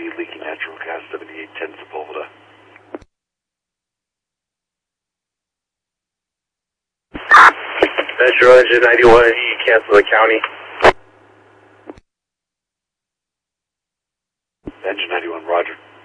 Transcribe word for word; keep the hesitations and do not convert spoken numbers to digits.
leaking natural gas, seventy-eight ten Sepulveda. Metro Engine ninety-one, you cancel the county. Engine ninety-one, roger.